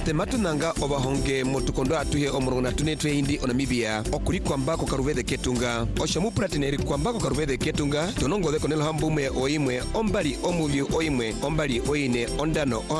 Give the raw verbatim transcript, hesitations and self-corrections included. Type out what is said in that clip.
tematu nanga obahonge motukondo atuhe omuruna tunetwe indi onamibia okuri kwamba ko karubede ketunga oshamu pratineri kwamba ko karubede ketunga tonongo de konelo hambume oimwe ombali omuvyu oimwe ombali oine ondano